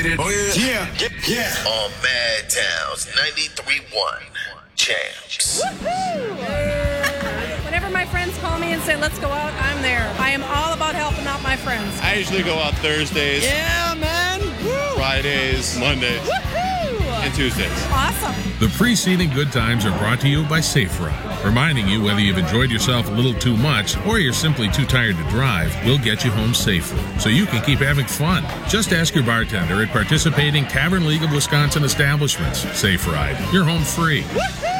Oh, yeah. Yeah. On Mad Towns 93.1 Champs. Whenever my friends call me and say, let's go out, I'm there. I am all about helping out my friends. I usually go out Thursdays. Yeah, man. Woo. Fridays, Mondays, and Tuesdays. Awesome. The preceding good times are brought to you by Safe Ride, reminding you whether you've enjoyed yourself a little too much or you're simply too tired to drive, we'll get you home safely so you can keep having fun. Just ask your bartender at participating Tavern League of Wisconsin establishments. Safe Ride, you're home free. Woo-hoo.